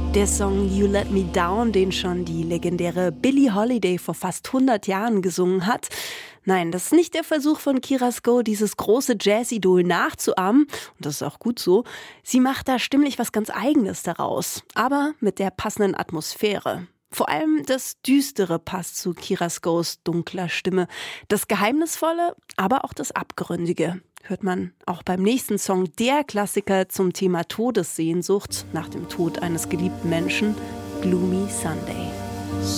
Der Song You Let Me Down, den schon die legendäre Billie Holiday vor fast 100 Jahren gesungen hat. Nein, das ist nicht der Versuch von Kira Sko, dieses große Jazz-Idol nachzuahmen. Und das ist auch gut so. Sie macht da stimmlich was ganz Eigenes daraus. Aber mit der passenden Atmosphäre. Vor allem das Düstere passt zu Kira Skos dunkler Stimme. Das Geheimnisvolle, aber auch das Abgründige. Hört man auch beim nächsten Song, der Klassiker zum Thema Todessehnsucht nach dem Tod eines geliebten Menschen, Gloomy Sunday.